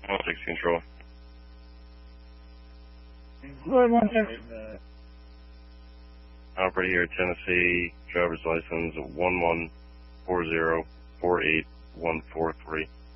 1-6 control. Good one, sir. Operator here, Tennessee, driver's license 114048143.